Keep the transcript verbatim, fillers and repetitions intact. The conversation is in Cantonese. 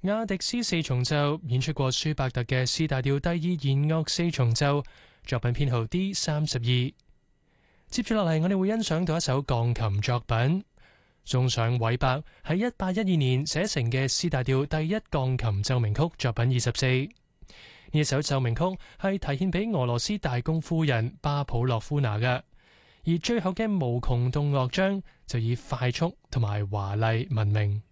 亞迪斯四重奏演出過舒伯特嘅 C 大調第二弦樂四重奏，作品編號 D 三十二。接住落嚟，我哋會欣賞到一首鋼琴作品，送上韋伯喺一八一二年寫成嘅 C 大調第一鋼琴奏鳴曲作品二十四。呢首奏鳴曲係題獻俾俄羅斯大公夫人巴普洛夫娜嘅，而最後嘅無窮動樂章就以快速同埋華麗聞名。